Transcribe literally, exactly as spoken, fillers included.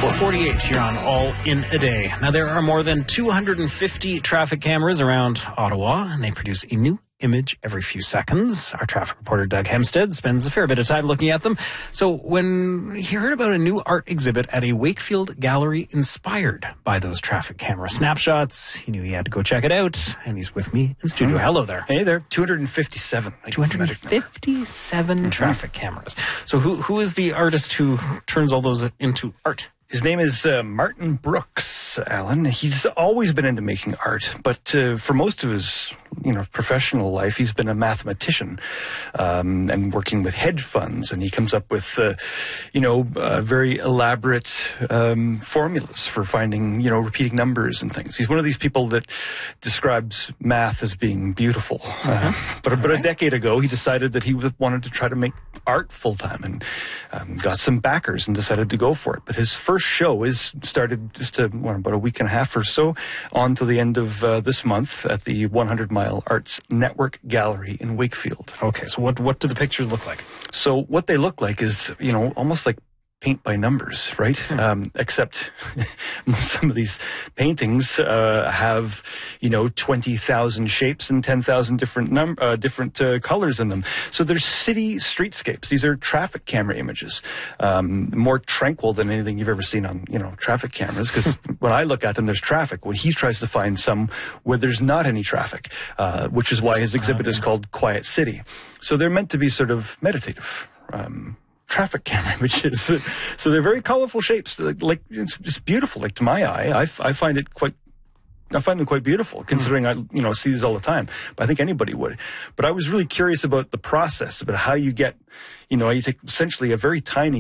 four forty-eight here on All in a Day. Now, there are more than two hundred fifty traffic cameras around Ottawa, and they produce a new image every few seconds. Our traffic reporter, Doug Hemstead, spends a fair bit of time looking at them. So when he heard about a new art exhibit at a Wakefield gallery inspired by those traffic camera snapshots, he knew he had to go check it out, and he's with me in studio. Mm. Hello there. Hey there. two hundred fifty-seven. two hundred fifty-seven mm-hmm. traffic cameras. So who who is the artist who turns all those into art? His name is uh, Martin Brooks, Alan. He's always been into making art, but uh, for most of his, you know, professional life, he's been a mathematician um, and working with hedge funds. And he comes up with, uh, you know, uh, very elaborate um, formulas for finding, you know, repeating numbers and things. He's one of these people that describes math as being beautiful. Mm-hmm. Uh, but but right. a decade ago, he decided that he wanted to try to make art full time and um, got some backers and decided to go for it. But his first show is started just a, well, about a week and a half or so on to the end of uh, this month at the one hundred mile Arts Network Gallery in Wakefield. Okay, so what what do the pictures look like? So what they look like is, you know, almost like paint by numbers, right? Hmm. Um, except some of these paintings uh, have, you know, twenty thousand shapes and ten thousand different num- uh, different uh, colors in them. So there's city streetscapes. These are traffic camera images, um, more tranquil than anything you've ever seen on, you know, traffic cameras. Because when I look at them, there's traffic. When he tries to find some where there's not any traffic, uh, which is why his exhibit is called Quiet City. So they're meant to be sort of meditative. Um, traffic camera images. So they're very colorful shapes. Like, like it's just beautiful. Like to my eye, I, I find it quite, I find them quite beautiful considering mm. I, you know, see these all the time, but I think anybody would. But I was really curious about the process, about how you get, you know, you take essentially a very tiny